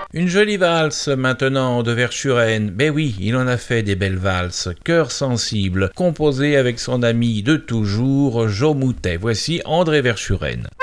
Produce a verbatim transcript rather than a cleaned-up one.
Une jolie valse maintenant de Verschuren. Ben oui, il en a fait des belles valses. Cœur sensible, composé avec son ami de toujours, Joe Moutet. Voici André Verschuren.